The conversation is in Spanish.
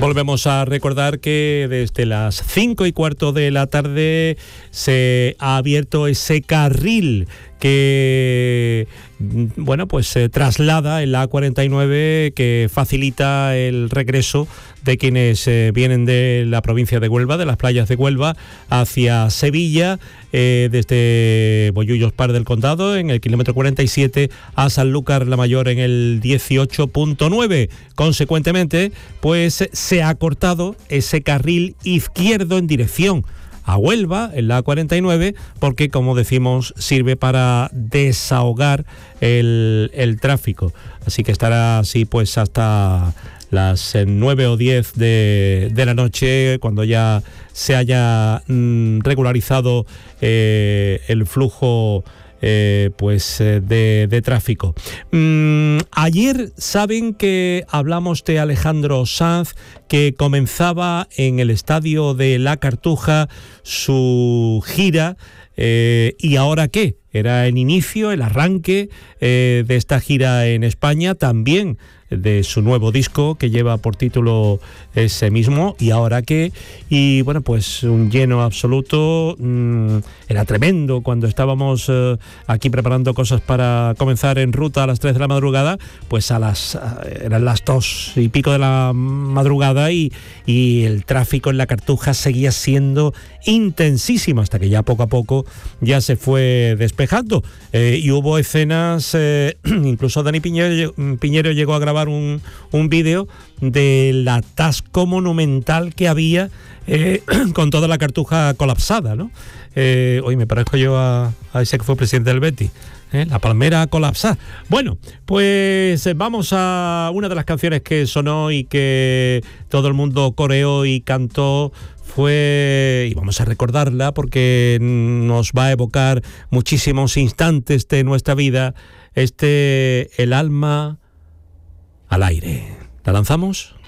Volvemos a recordar que desde las 5:15 de la tarde se ha abierto ese carril que, bueno, pues se traslada en la A49, que facilita el regreso de quienes vienen de la provincia de Huelva, de las playas de Huelva, hacia Sevilla, desde Bollullos Par del Condado, en el kilómetro 47, a Sanlúcar la Mayor en el 18.9. Consecuentemente, pues se ha cortado ese carril izquierdo en dirección a Huelva, en la A49, porque, como decimos, sirve para desahogar el tráfico. Así que estará así pues hasta las 9 o 10 de la noche, cuando ya se haya regularizado el flujo de tráfico. Ayer saben que hablamos de Alejandro Sanz, que comenzaba en el estadio de La Cartuja su gira. ¿Y ahora qué? Era el inicio, el arranque de esta gira en España, también de su nuevo disco, que lleva por título ese mismo, ¿Y ahora qué? Y bueno, pues un lleno absoluto. Era tremendo cuando estábamos aquí preparando cosas para comenzar en ruta a las 3 de la madrugada, pues eran las 2 y pico de la madrugada y el tráfico en La Cartuja seguía siendo intensísimo, hasta que ya poco a poco ya se fue despejando, y hubo escenas, incluso Dani Piñero llegó a grabar un vídeo del atasco monumental que había con toda La Cartuja colapsada, ¿no? Hoy me parezco yo a ese que fue presidente del Betis, La Palmera colapsada. Bueno, pues vamos a una de las canciones que sonó y que todo el mundo coreó y cantó. Y vamos a recordarla porque nos va a evocar muchísimos instantes de nuestra vida. El alma al aire. ¿La lanzamos?